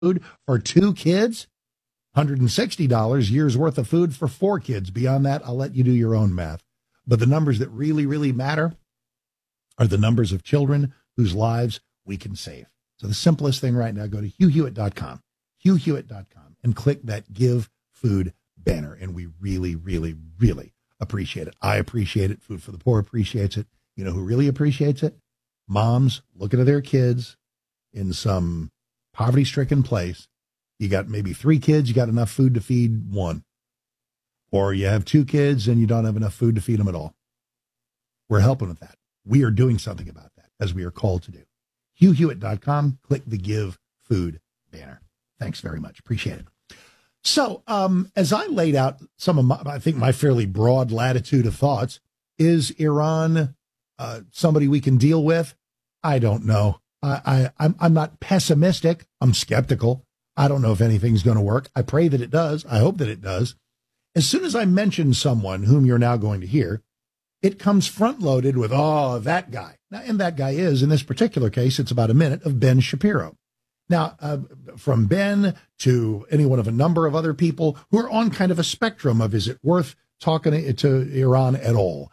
food for 2 kids, $160 year's worth of food for 4 kids. Beyond that, I'll let you do your own math. But the numbers that really, really matter are the numbers of children whose lives we can save. So the simplest thing right now, go to HughHewitt.com, HughHewitt.com, and click that Give Food banner. And we really, really, really appreciate it. I appreciate it. Food for the Poor appreciates it. You know who really appreciates it? Moms looking at their kids in some poverty-stricken place. You got maybe 3 kids, you got enough food to feed 1. Or you have 2 kids and you don't have enough food to feed them at all. We're helping with that. We are doing something about that, as we are called to do. HughHewitt.com, click the Give Food banner. Thanks very much. Appreciate it. So as I laid out some of my fairly broad latitude of thoughts, is Iran somebody we can deal with? I don't know. I'm not pessimistic. I'm skeptical. I don't know if anything's going to work. I pray that it does. I hope that it does. As soon as I mention someone whom you're now going to hear, it comes front-loaded with, oh, that guy. Now, and that guy is, in this particular case, it's about a minute of Ben Shapiro. Now, from Ben to any one of a number of other people who are on kind of a spectrum of, is it worth talking to Iran at all?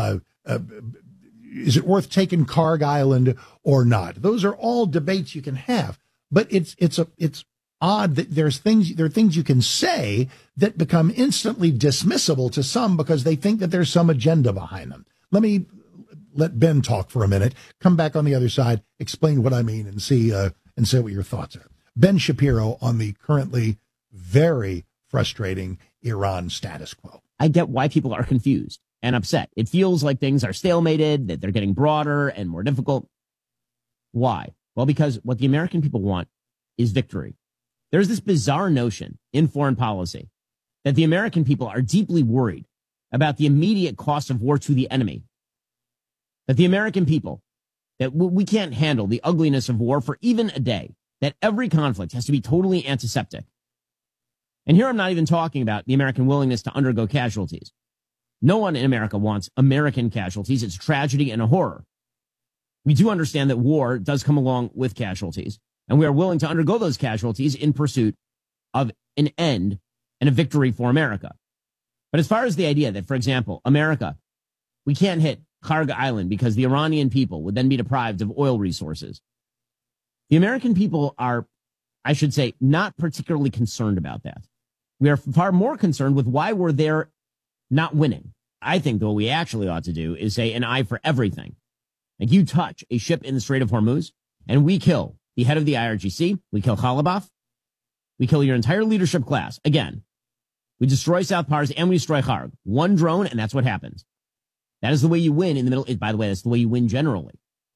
Is it worth taking Karg Island or not? Those are all debates you can have, but it's odd that there are things you can say that become instantly dismissible to some because they think that there's some agenda behind them. Let me let Ben talk for a minute, come back on the other side, explain what I mean, and see what your thoughts are. Ben Shapiro on the currently very frustrating Iran status quo. I get why people are confused and upset. It feels like things are stalemated, that they're getting broader and more difficult. Why? Well, because what the American people want is victory. There's this bizarre notion in foreign policy that the American people are deeply worried about the immediate cost of war to the enemy. That the American people, that we can't handle the ugliness of war for even a day. That every conflict has to be totally antiseptic. And here I'm not even talking about the American willingness to undergo casualties. No one in America wants American casualties. It's a tragedy and a horror. We do understand that war does come along with casualties, and we are willing to undergo those casualties in pursuit of an end and a victory for America. But as far as the idea that, for example, America, we can't hit Karg Island because the Iranian people would then be deprived of oil resources. The American people are, I should say, not particularly concerned about that. We are far more concerned with why we're there not winning. I think that what we actually ought to do is say an eye for everything. Like you touch a ship in the Strait of Hormuz and we kill the head of the IRGC, we kill Khalibaf, we kill your entire leadership class. Again, we destroy South Pars and we destroy Karg. One drone, and that's what happens. That is the way you win in the middle. By the way, that's the way you win generally.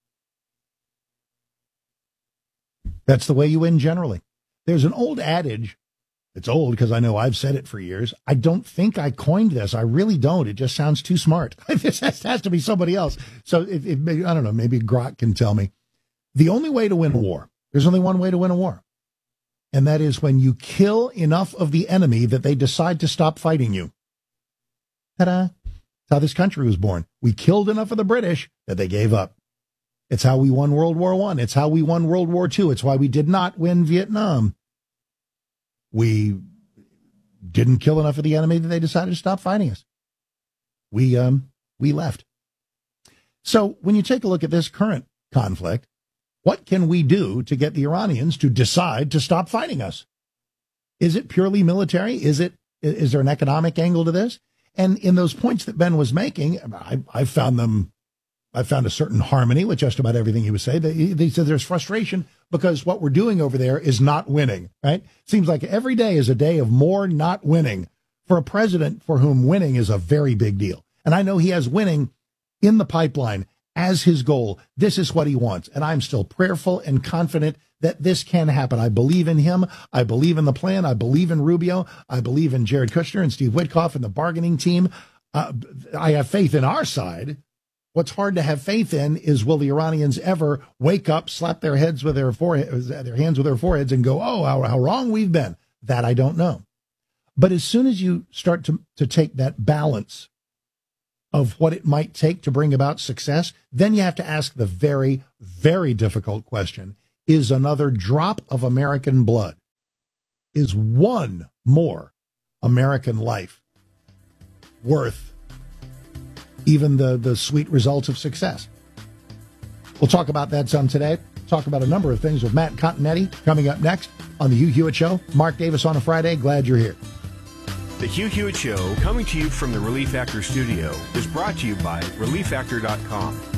That's the way you win generally. There's an old adage. It's old because I know I've said it for years. I don't think I coined this. I really don't. It just sounds too smart. This has to be somebody else. So I don't know. Maybe Grok can tell me. The only way to win a war, there's only one way to win a war. And that is when you kill enough of the enemy that they decide to stop fighting you. Ta-da. That's how this country was born. We killed enough of the British that they gave up. It's how we won World War I. It's how we won World War II. It's why we did not win Vietnam. We didn't kill enough of the enemy that they decided to stop fighting us. We left. So when you take a look at this current conflict, what can we do to get the Iranians to decide to stop fighting us? Is it purely military? Is there an economic angle to this? And in those points that Ben was making, I found a certain harmony with just about everything he was saying. They said there's frustration because what we're doing over there is not winning, right? Seems like every day is a day of more not winning for a president for whom winning is a very big deal. And I know he has winning in the pipeline as his goal. This is what he wants. And I'm still prayerful and confident that this can happen. I believe in him. I believe in the plan. I believe in Rubio. I believe in Jared Kushner and Steve Witkoff and the bargaining team. I have faith in our side. What's hard to have faith in is, will the Iranians ever wake up, slap their heads with their hands with their foreheads and go, oh, how wrong we've been? That I don't know. But as soon as you start to take that balance of what it might take to bring about success, then you have to ask the very, very difficult question, is another drop of American blood, is one more American life worth even the sweet results of success? We'll talk about that some today. Talk about a number of things with Matt Continetti coming up next on the Hugh Hewitt Show. Mark Davis on a Friday. Glad you're here. The Hugh Hewitt Show, coming to you from the Relief Factor studio, is brought to you by ReliefFactor.com.